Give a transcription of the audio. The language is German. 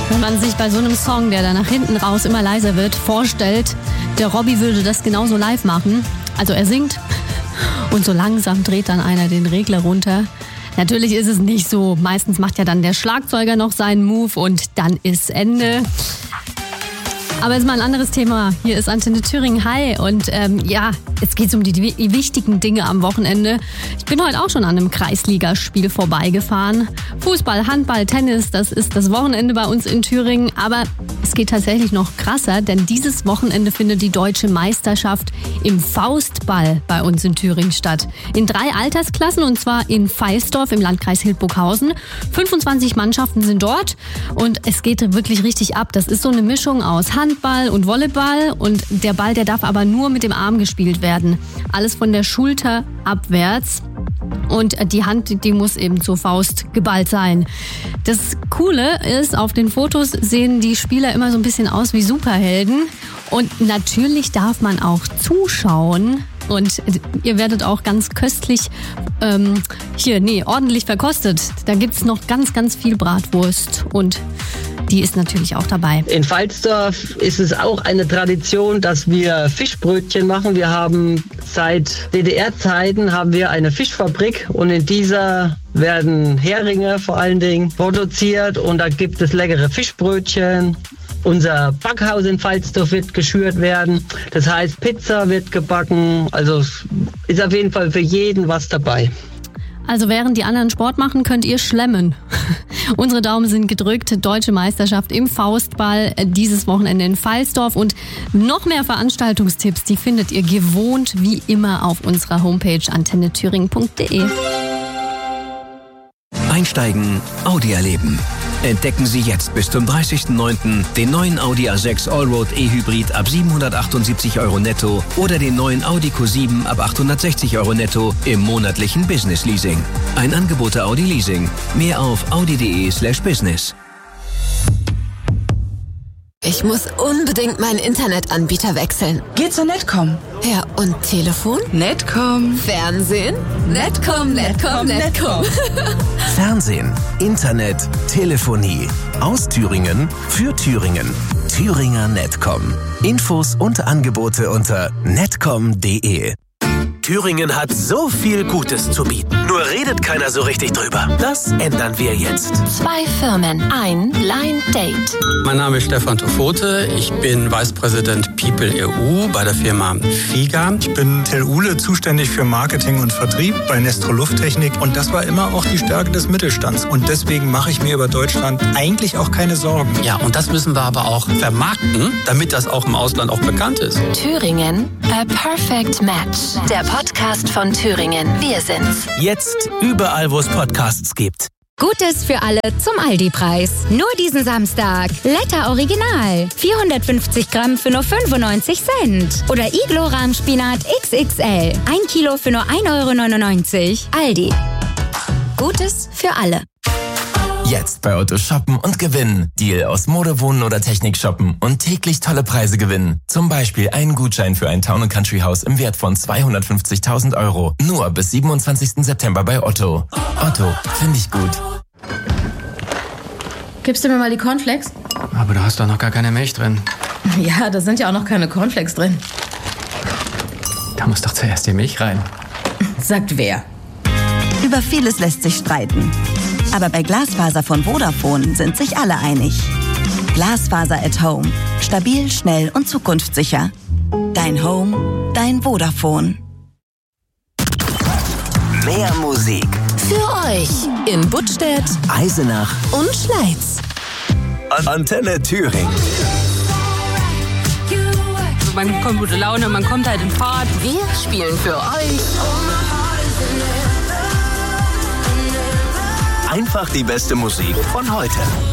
Wenn man sich bei so einem Song, der da nach hinten raus immer leiser wird, vorstellt, der Robby würde das genauso live machen. Also er singt und so langsam dreht dann einer den Regler runter. Natürlich ist es nicht so. Meistens macht ja dann der Schlagzeuger noch seinen Move und dann ist Ende. Aber jetzt mal ein anderes Thema. Hier ist Antenne Thüringen. Hi. Und jetzt geht es um die wichtigen Dinge am Wochenende. Ich bin heute auch schon an einem Kreisligaspiel vorbeigefahren. Fußball, Handball, Tennis, das ist das Wochenende bei uns in Thüringen. Aber es geht tatsächlich noch krasser, denn dieses Wochenende findet die Deutsche Meisterschaft im Faustball bei uns in Thüringen statt. In 3 Altersklassen, und zwar in Feisdorf im Landkreis Hildburghausen. 25 Mannschaften sind dort und es geht wirklich richtig ab. Das ist so eine Mischung aus Handball und Volleyball und der Ball, der darf aber nur mit dem Arm gespielt werden. Alles von der Schulter abwärts. Und die Hand, die muss eben zur Faust geballt sein. Das Coole ist, auf den Fotos sehen die Spieler immer so ein bisschen aus wie Superhelden. Und natürlich darf man auch zuschauen. Und ihr werdet auch ganz köstlich ordentlich verkostet. Da gibt's noch ganz, ganz viel Bratwurst und die ist natürlich auch dabei. In Pfalzdorf ist es auch eine Tradition, dass wir Fischbrötchen machen. Wir haben seit DDR-Zeiten eine Fischfabrik und in dieser werden Heringe vor allen Dingen produziert und da gibt es leckere Fischbrötchen. Unser Backhaus in Pfalzdorf wird geschürt werden. Das heißt, Pizza wird gebacken. Also es ist auf jeden Fall für jeden was dabei. Also während die anderen Sport machen, könnt ihr schlemmen. Unsere Daumen sind gedrückt. Deutsche Meisterschaft im Faustball dieses Wochenende in Pfalzdorf. Und noch mehr Veranstaltungstipps, die findet ihr gewohnt wie immer auf unserer Homepage antennethüringen.de. Einsteigen, Audi erleben. Entdecken Sie jetzt bis zum 30.09. den neuen Audi A6 Allroad E-Hybrid ab 778 € netto oder den neuen Audi Q7 ab 860 € netto im monatlichen Business Leasing. Ein Angebot der Audi Leasing. Mehr auf audi.de/business. Ich muss unbedingt meinen Internetanbieter wechseln. Geh zur Netcom. Ja, und Telefon? Netcom. Fernsehen? Netcom. Fernsehen, Internet, Telefonie. Aus Thüringen für Thüringen. Thüringer Netcom. Infos und Angebote unter netcom.de. Thüringen hat so viel Gutes zu bieten. Nur redet keiner so richtig drüber. Das ändern wir jetzt. 2 Firmen, ein Blind Date. Mein Name ist Stefan Tofote. Ich bin Vice President People EU bei der Firma FIGA. Ich bin Till Uhle, zuständig für Marketing und Vertrieb bei Nestro Lufttechnik. Und das war immer auch die Stärke des Mittelstands. Und deswegen mache ich mir über Deutschland eigentlich auch keine Sorgen. Ja, und das müssen wir aber auch vermarkten, damit das auch im Ausland auch bekannt ist. Thüringen, a perfect match. Der Podcast von Thüringen. Wir sind's. Jetzt überall, wo es Podcasts gibt. Gutes für alle zum Aldi-Preis. Nur diesen Samstag. Letter Original. 450 Gramm für nur 95 Cent. Oder Iglo Rahmspinat XXL. 1 Kilo für nur 1,99 €. Aldi. Gutes für alle. Jetzt bei Otto shoppen und gewinnen. Deal aus Mode, Wohnen oder Technik shoppen und täglich tolle Preise gewinnen. Zum Beispiel einen Gutschein für ein Town & Country Haus im Wert von 250.000 €. Nur bis 27. September bei Otto. Otto, finde ich gut. Gibst du mir mal die Cornflakes? Aber da hast doch noch gar keine Milch drin. Ja, da sind ja auch noch keine Cornflakes drin. Da muss doch zuerst die Milch rein. Sagt wer? Über vieles lässt sich streiten. Aber bei Glasfaser von Vodafone sind sich alle einig. Glasfaser at Home. Stabil, schnell und zukunftssicher. Dein Home, dein Vodafone. Mehr Musik. Für euch in Buttstedt, Eisenach und Schleiz. Antenne Thüringen. Man bekommt gute Laune, man kommt halt in Fahrt. Wir spielen für euch Einfach die beste Musik von heute.